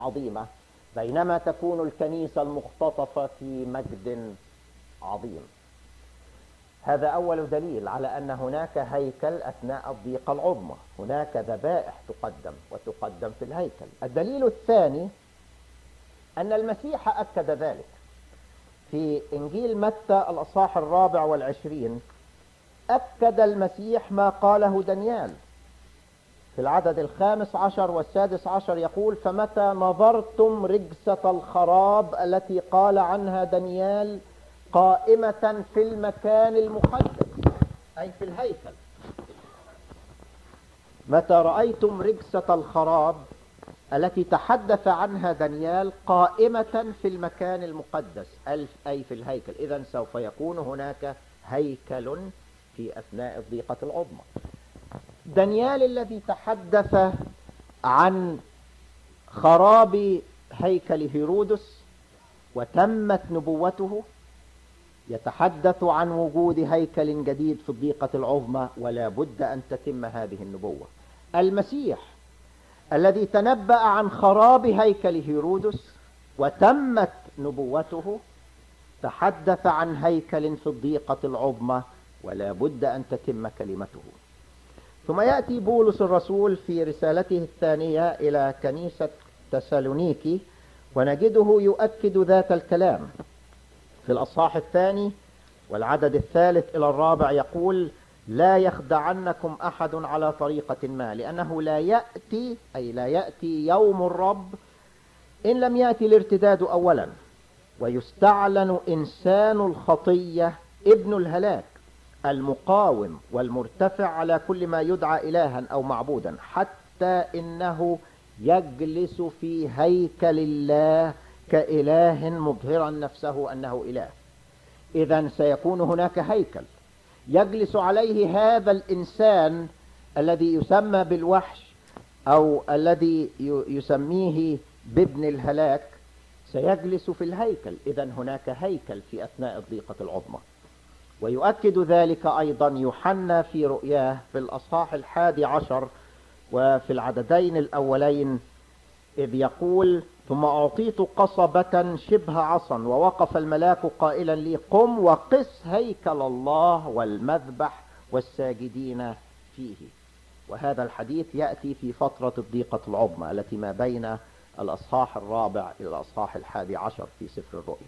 عظيمة، بينما تكون الكنيسة المختطفة في مجد عظيم. هذا أول دليل على أن هناك هيكل أثناء الضيقة العظمى، هناك ذبائح تقدم في الهيكل. الدليل الثاني أن المسيح أكد ذلك في إنجيل متى الأصحاح 24. أكد المسيح ما قاله دانيال في العدد 15 و16 يقول: فمتى نظرتم رجسة الخراب التي قال عنها دانيال قائمة في المكان المقدس، أي في الهيكل، متى رأيتم رجسة الخراب التي تحدث عنها دانيال قائمة في المكان المقدس أي في الهيكل، إذن سوف يكون هناك هيكل في أثناء الضيقة العظمى. دانيال الذي تحدث عن خراب هيكل هيرودس وتمت نبوته يتحدث عن وجود هيكل جديد في الضيقة العظمى، ولا بد أن تتم هذه النبوة. المسيح الذي تنبأ عن خراب هيكل هيرودس وتمت نبوته تحدث عن هيكل في الضيقة العظمى، ولا بد أن تتم كلمته. ثم يأتي بولس الرسول في رسالته الثانية إلى كنيسة تسالونيكي ونجده يؤكد ذات الكلام في الأصحاح 2 والعدد 3 إلى 4 يقول: لا يخدعنكم أحد على طريقة ما، لأنه لا يأتي يوم الرب إن لم يأتي الارتداد أولا، ويستعلن إنسان الخطية ابن الهلاك المقاوم والمرتفع على كل ما يدعى إلها أو معبودا، حتى إنه يجلس في هيكل الله كإله مظهرا نفسه أنه إله. إذن سيكون هناك هيكل يجلس عليه هذا الإنسان الذي يسمى بالوحش أو الذي يسميه بابن الهلاك، سيجلس في الهيكل. إذن هناك هيكل في أثناء الضيقة العظمى. ويؤكد ذلك أيضا يوحنا في رؤياه في الأصحاح 11 وفي العددين الأولين، إذ يقول: ثم أعطيت قصبة شبه عصا، ووقف الملاك قائلا لي: قم وقس هيكل الله والمذبح والساجدين فيه. وهذا الحديث يأتي في فترة الضيقة العظمى التي ما بين الأصحاح 4 إلى الأصحاح 11 في سفر الرؤيا.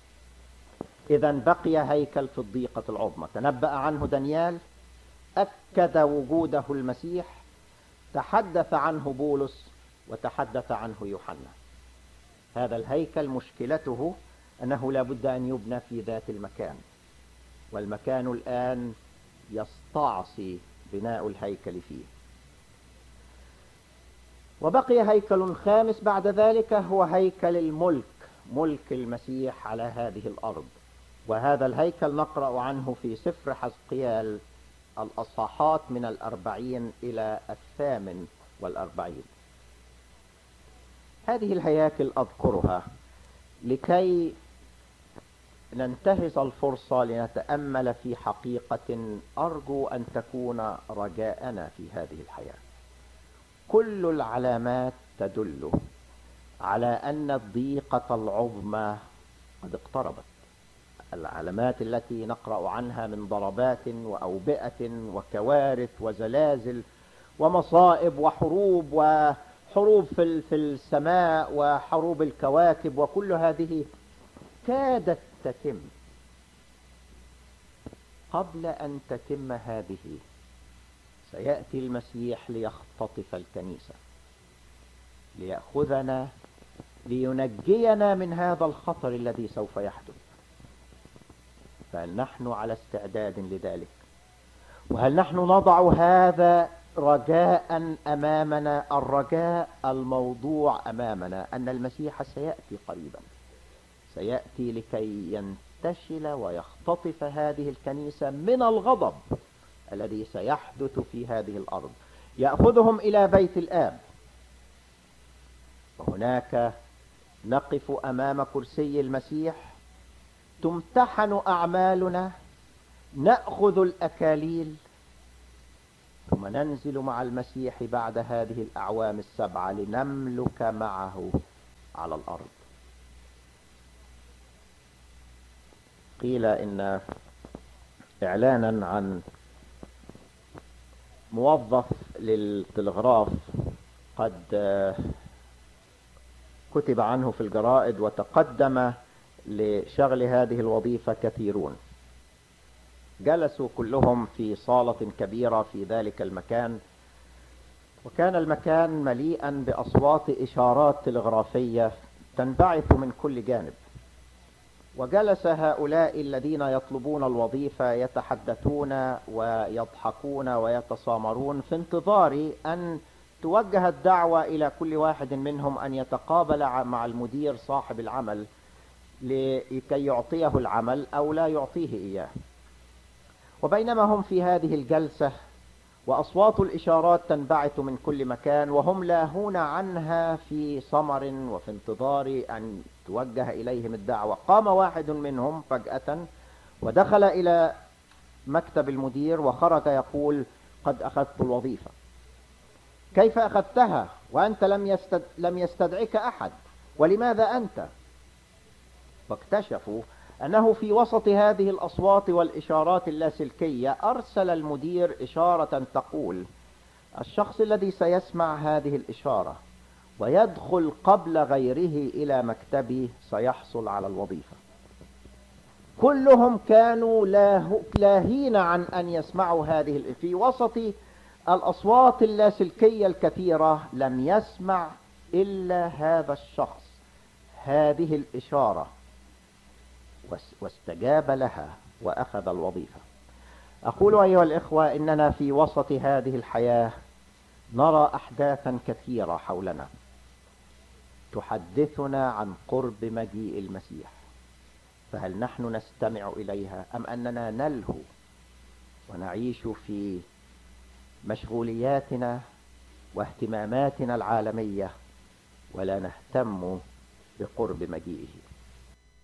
إذن بقي هيكل في الضيقة العظمى، تنبأ عنه دانيال، أكد وجوده المسيح، تحدث عنه بولس وتحدث عنه يوحنا. هذا الهيكل مشكلته أنه لا بد أن يبنى في ذات المكان، والمكان الآن يستعصي بناء الهيكل فيه. وبقي هيكل خامس بعد ذلك، هو هيكل الملك، ملك المسيح على هذه الأرض. وهذا الهيكل نقرأ عنه في سفر حزقيال الأصحاحات من 40 إلى 48. هذه الهياكل أذكرها لكي ننتهز الفرصة لنتأمل في حقيقة أرجو أن تكون رجاءنا في هذه الحياة. كل العلامات تدل على أن الضيقة العظمى قد اقتربت. العلامات التي نقرأ عنها من ضربات وأوبئة وكوارث وزلازل ومصائب وحروب في السماء وحروب الكواكب، وكل هذه كادت تتم. قبل أن تتم هذه سيأتي المسيح ليختطف الكنيسة، ليأخذنا، لينجينا من هذا الخطر الذي سوف يحدث. فهل نحن على استعداد لذلك؟ وهل نحن نضع هذا رجاء أمامنا؟ الرجاء الموضوع أمامنا أن المسيح سيأتي قريبا، سيأتي لكي ينتشل ويختطف هذه الكنيسة من الغضب الذي سيحدث في هذه الأرض. يأخذهم إلى بيت الآب، وهناك نقف أمام كرسي المسيح، تمتحن أعمالنا، نأخذ الأكاليل، ثم ننزل مع المسيح بعد هذه الأعوام 7 لنملك معه على الأرض. قيل إن إعلانا عن موظف للتلغراف قد كتب عنه في الجرائد، وتقدم لشغل هذه الوظيفة كثيرون. جلسوا كلهم في صالة كبيرة في ذلك المكان، وكان المكان مليئا بأصوات إشارات تلغرافية تنبعث من كل جانب. وجلس هؤلاء الذين يطلبون الوظيفة يتحدثون ويضحكون ويتسامرون في انتظار أن توجه الدعوة إلى كل واحد منهم أن يتقابل مع المدير صاحب العمل لكي يعطيه العمل أو لا يعطيه إياه. وبينما هم في هذه الجلسة وأصوات الإشارات تنبعث من كل مكان وهم لاهون عنها في صمر وفي انتظار أن توجه إليهم الدعوة، قام واحد منهم فجأة ودخل إلى مكتب المدير وخرج يقول: قد أخذت الوظيفة. كيف أخذتها وأنت لم يستدعك أحد؟ ولماذا أنت؟ فاكتشفوا أنه في وسط هذه الأصوات والإشارات اللاسلكية أرسل المدير إشارة تقول: الشخص الذي سيسمع هذه الإشارة ويدخل قبل غيره إلى مكتبي سيحصل على الوظيفة. كلهم كانوا لاهين عن أن يسمعوا هذه في وسط الأصوات اللاسلكية الكثيرة لم يسمع إلا هذا الشخص هذه الإشارة، واستجاب لها وأخذ الوظيفة. أقول أيها الإخوة إننا في وسط هذه الحياة نرى أحداثا كثيرة حولنا تحدثنا عن قرب مجيء المسيح، فهل نحن نستمع إليها أم أننا نلهو ونعيش في مشغولياتنا واهتماماتنا العالمية ولا نهتم بقرب مجيئه؟